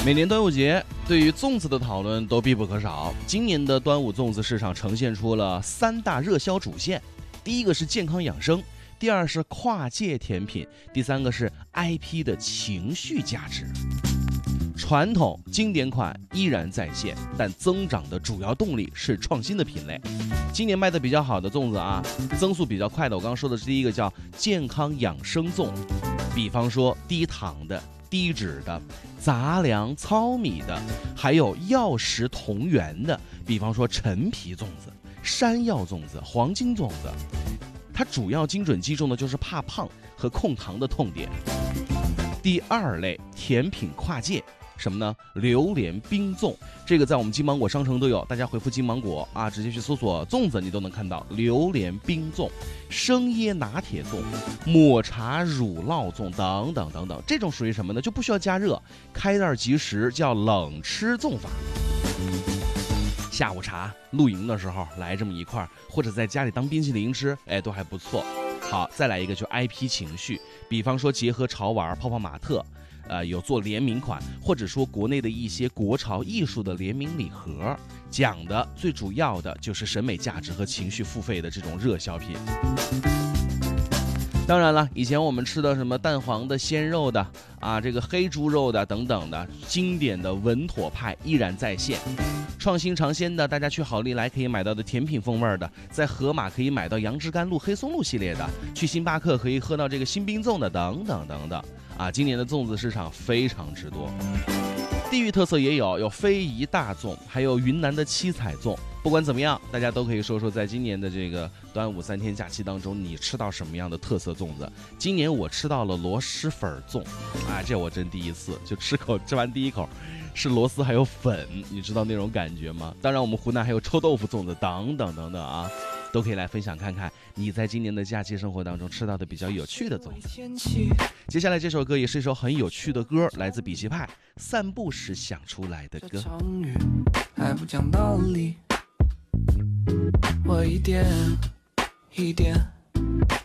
每年端午节，对于粽子的讨论都必不可少。今年的端午粽子市场呈现出了3大热销主线，第一个是健康养生，第二是跨界甜品，第三个是 IP 的情绪价值。传统经典款依然在线，但增长的主要动力是创新的品类。今年卖的比较好的粽子啊，增速比较快的，我刚刚说的是第一个叫健康养生粽，比方说低糖的、低脂的、杂粮糙米的，还有药食同源的，比方说陈皮粽子、山药粽子、黄金粽子。它主要精准击中的就是怕胖和控糖的痛点。第二类甜品跨界，什么呢？榴莲冰粽，这个在我们金芒果商城都有，大家回复金芒果啊，直接去搜索粽子，你都能看到榴莲冰粽、生椰拿铁粽、抹茶乳酪粽等等等等。这种属于什么呢？就不需要加热，开袋即食，叫冷吃粽法。下午茶、露营的时候来这么一块，或者在家里当冰淇淋吃，都还不错。好，再来一个就 IP 情绪，比方说结合潮玩、泡泡玛特。有做联名款，或者说国内的一些国潮艺术的联名礼盒，讲的最主要的就是审美价值和情绪付费的这种热销品。当然了，以前我们吃的什么蛋黄的、鲜肉的啊，这个黑猪肉的等等的，经典的稳妥派依然在线。创新尝鲜的，大家去好利来可以买到的甜品风味的，在盒马可以买到杨枝甘露、黑松露系列的，去星巴克可以喝到这个新冰粽的等等等等。啊，今年的粽子市场非常之多，地域特色也有非遗大粽，还有云南的七彩粽。不管怎么样，大家都可以说说在今年的这个端午3天假期当中，你吃到什么样的特色粽子？今年我吃到了螺蛳粉粽，啊，这我真第一次，就吃完第一口是螺丝还有粉，你知道那种感觉吗？当然，我们湖南还有臭豆腐粽子等等等等啊。都可以来分享看看你在今年的假期生活当中吃到的比较有趣的粽子。接下来这首歌也是一首很有趣的歌，来自比奇派，散步时想出来的歌。 还不讲道理，我一点一点